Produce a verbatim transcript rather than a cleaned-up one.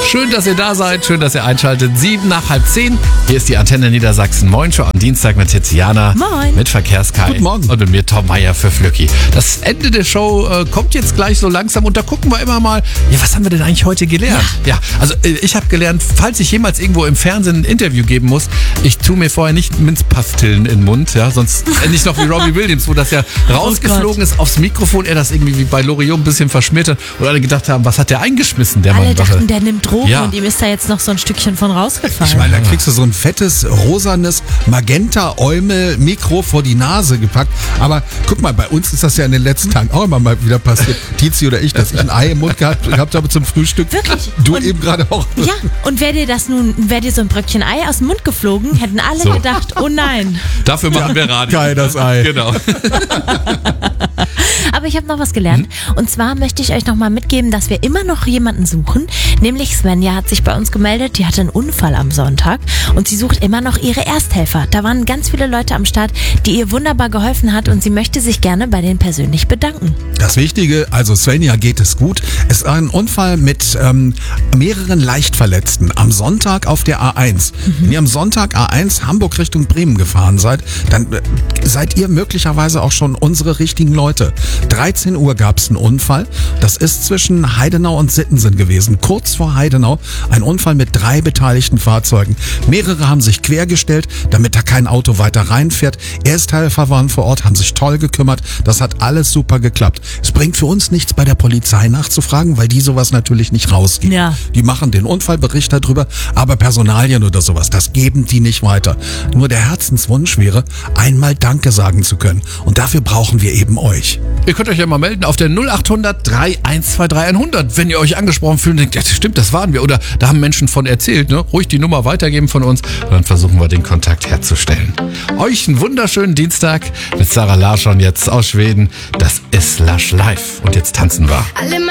Schön, dass ihr da seid, schön, dass ihr einschaltet. Sieben nach halb zehn. Hier ist die Antenne Niedersachsen Moin Show am Dienstag mit Tiziana. Moin. Mit Verkehrskai. Guten Morgen. Und mit mir Tom Meier für Flücki. Das Ende der Show äh, kommt jetzt gleich so langsam und da gucken wir immer mal, ja, was haben wir denn eigentlich heute gelernt? Ja, ja also äh, ich habe gelernt, falls ich jemals irgendwo im Fernsehen ein Interview geben muss, ich tue mir vorher nicht Minzpastillen in den Mund, ja, sonst äh, nicht noch wie Robbie Williams, wo das ja rausgeflogen oh ist aufs Mikrofon, er das irgendwie wie bei Loriot ein bisschen verschmiert hat und alle gedacht haben, was hat der eingeschmissen, der Alle Mann? dachten, der nimmt Drogen Ja. und ihm ist da jetzt noch so ein Stückchen von rausgefallen. Ich meine, da kriegst du so ein fettes, rosanes Magenta-Eumel-Mikro vor die Nase gepackt. Aber guck mal, bei uns ist das ja in den letzten Tagen auch immer mal wieder passiert. Tizi oder ich, dass ich ein Ei im Mund gehabt, gehabt habe zum Frühstück. Wirklich? Du Und- eben gerade auch. Ja, und wäre dir das nun, wäre dir so ein Bröckchen Ei aus dem Mund geflogen, hätten alle So. gedacht, oh nein. Dafür machen wir Radio. Geil, das Ei. Genau. Aber ich habe noch was gelernt. Und zwar möchte ich euch noch mal mitgeben, dass wir immer noch jemanden suchen. Nämlich Svenja hat sich bei uns gemeldet. Die hatte einen Unfall am Sonntag und sie sucht immer noch ihre Ersthelfer. Da waren ganz viele Leute am Start, die ihr wunderbar geholfen hat und sie möchte sich gerne bei denen persönlich bedanken. Das Wichtige, also Svenja geht es gut. Es ist ein Unfall mit ähm, mehreren Leichtverletzten am Sonntag auf der A eins. Mhm. Wenn ihr am Sonntag A eins Hamburg Richtung Bremen gefahren seid, dann äh, seid ihr möglicherweise auch schon unsere richtigen Leute. dreizehn Uhr gab es einen Unfall. Das ist zwischen Heidenau und Sittensen gewesen. Kurz vor Heidenau ein Unfall mit drei beteiligten Fahrzeugen. Mehrere haben sich quergestellt, damit da kein Auto weiter reinfährt. Ersthelfer waren vor Ort, haben sich toll gekümmert. Das hat alles super geklappt. Es bringt für uns nichts, bei der Polizei nachzufragen, weil die sowas natürlich nicht rausgeben. Ja. Die machen den Unfallbericht darüber, aber Personalien oder sowas, das geben die nicht weiter. Nur der Herzenswunsch wäre, einmal Danke sagen zu können. Und dafür brauchen wir eben euch. Ihr könnt euch ja mal melden auf der null acht hundert drei eins zwei drei hundert, wenn ihr euch angesprochen fühlt und denkt, ja, das stimmt, das waren wir. Oder da haben Menschen von erzählt, ne? Ruhig die Nummer weitergeben von uns und dann versuchen wir den Kontakt herzustellen. Euch einen wunderschönen Dienstag mit Sarah Larsson jetzt aus Schweden. Das ist Lush Live und jetzt tanzen wir. Alle